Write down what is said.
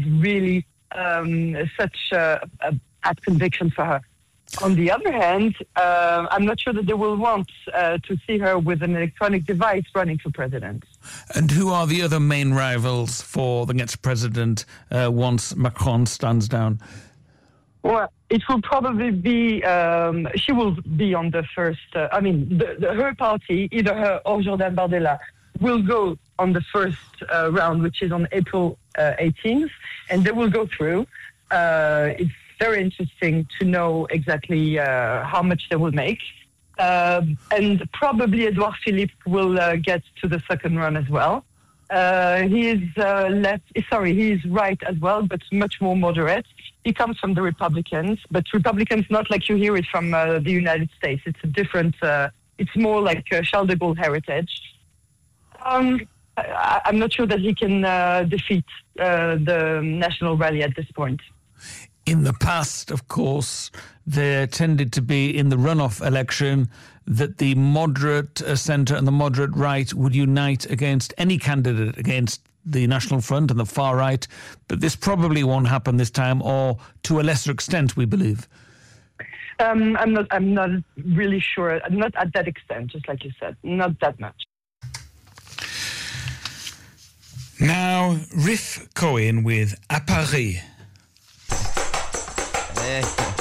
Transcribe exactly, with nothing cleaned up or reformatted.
really um, such a, a bad conviction for her. On the other hand, uh, I'm not sure that they will want uh, to see her with an electronic device running for president. And who are the other main rivals for the next president uh, once Macron stands down? Well, it will probably be, um, she will be on the first, uh, I mean, the, the, her party, either her or Jordan Bardella, will go on the first uh, round, which is on April uh, eighteenth, and they will go through. Uh, it's very interesting to know exactly uh, how much they will make. Uh, and probably Edouard Philippe will uh, get to the second run as well. Uh, he is uh, left, sorry, he is right as well, but much more moderate. He comes from the Republicans, but Republicans not like you hear it from uh, the United States. It's a different, uh, it's more like uh, Charles de Gaulle heritage. Um, I, I'm not sure that he can uh, defeat uh, the National Rally at this point. In the past, of course, there tended to be, in the runoff election, that the moderate uh, centre and the moderate right would unite against any candidate against the National Front and the far right. But this probably won't happen this time, or to a lesser extent, we believe. Um, I'm not. I'm not really sure. Not at that extent, just like you said. Not that much. Now, Riff Cohen with À Paris. Hey.